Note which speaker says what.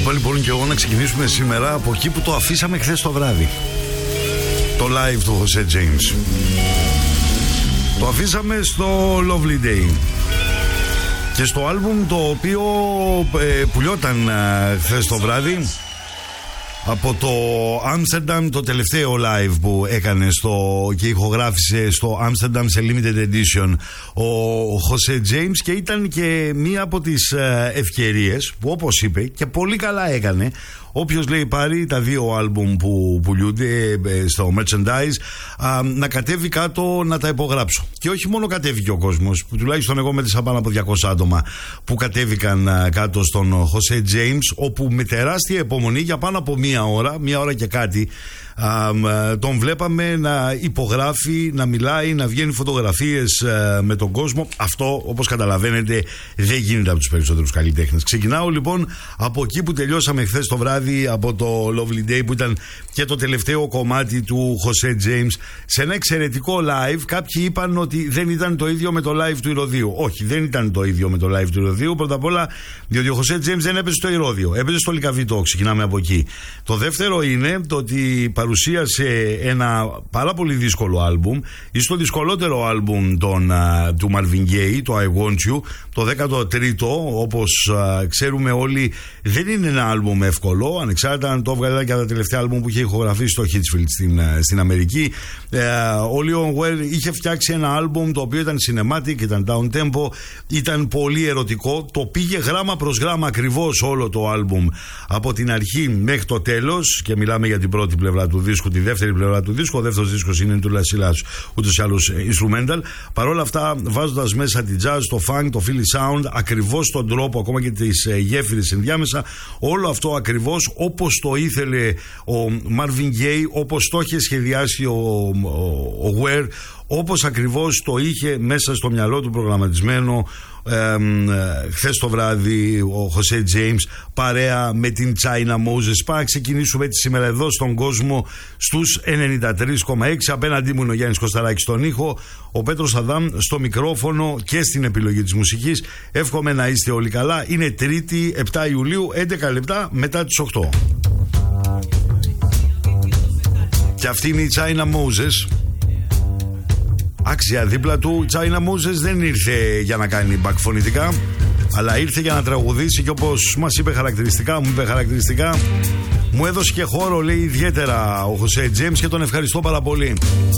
Speaker 1: Είπα λοιπόν και εγώ να ξεκινήσουμε σήμερα από εκεί που το αφήσαμε χθες το βράδυ. Το live του Jose James. Το αφήσαμε στο Lovely Day. Και στο άλμπουμ το οποίο πουλιόταν χθες το βράδυ από το Amsterdam, το τελευταίο live που έκανε και ηχογράφησε στο Amsterdam σε limited edition ο Jose James, και ήταν και μία από τις ευκαιρίες που, όπως είπε και πολύ καλά έκανε, όποιος λέει πάρει τα δύο άλμπουμ που πουλούνται στο merchandise, να κατέβει κάτω να τα υπογράψω. Και όχι μόνο κατέβηκε ο κόσμος, που τουλάχιστον εγώ μέτρησα πάνω από 200 άτομα που κατέβηκαν κάτω στον Jose James, όπου με τεράστια υπομονή για πάνω από μία ώρα και κάτι, τον βλέπαμε να υπογράφει, να μιλάει, να βγαίνει φωτογραφίες με τον κόσμο. Αυτό, όπως καταλαβαίνετε, δεν γίνεται από τους περισσότερους καλλιτέχνες. Ξεκινάω λοιπόν από εκεί που τελειώσαμε χθες το βράδυ, από το Lovely Day, που ήταν και το τελευταίο κομμάτι του Jose James, σε ένα εξαιρετικό live. Κάποιοι είπαν ότι δεν ήταν το ίδιο με το live του Ηρωδείου. Όχι, δεν ήταν το ίδιο με το live του Ηρωδείου. Πρώτα απ' όλα, διότι ο Jose James δεν έπαιζε στο Ηρώδειο, έπαιζε στο Λυκαβητό. Ξεκινάμε από εκεί. Το δεύτερο είναι το ότι παρουσίασε ένα πάρα πολύ δύσκολο άλμπουμ, ή στο δυσκολότερο άλμπουμ του Marvin Gaye, το I Want You, το 13ο, όπως ξέρουμε όλοι, δεν είναι ένα άλμπουμ εύκολο, ανεξάρτητα αν το έβγαλε και από τα τελευταία άλμπουμ που είχε ηχογραφήσει στο Hitchfield στην Αμερική. Ο Leon Ware είχε φτιάξει ένα άλμπουμ το οποίο ήταν cinematic, ήταν down tempo, ήταν πολύ ερωτικό, το πήγε γράμμα προς γράμμα ακριβώς όλο το άλμπουμ από την αρχή μέχρι το τέλος, και μιλάμε για την πρώτη πλευρά του δίσκου, τη δεύτερη πλευρά του δίσκου. Ο δεύτερος δίσκος είναι του Λασίλας, ούτως ή άλλως instrumental. Παρ' όλα αυτά, βάζοντας μέσα τη jazz, το funk, το Philly sound, ακριβώς τον τρόπο, ακόμα και τις γέφυρες ενδιάμεσα, όλο αυτό ακριβώς όπως το ήθελε ο Marvin Gaye, όπως το είχε σχεδιάσει ο Ware, όπως ακριβώς το είχε μέσα στο μυαλό του προγραμματισμένο χθες το βράδυ ο Jose James, παρέα με την China Moses. Πάμε να ξεκινήσουμε τη σήμερα εδώ στον κόσμο στους 93,6. Απέναντί μου είναι ο Γιάννης Κωσταράκης στον ήχο, ο Πέτρος Αδάμ στο μικρόφωνο και στην επιλογή της μουσικής. Εύχομαι να είστε όλοι καλά. Είναι Τρίτη 7 Ιουλίου, 11 λεπτά μετά τις 8. Και αυτή είναι η China Moses. Άξια δίπλα του. China Moses δεν ήρθε για να κάνει μπακφωνητικά, αλλά ήρθε για να τραγουδήσει, και όπως μου είπε χαρακτηριστικά, μου έδωσε και χώρο, λέει, ιδιαίτερα ο Jose James, και τον ευχαριστώ πάρα πολύ.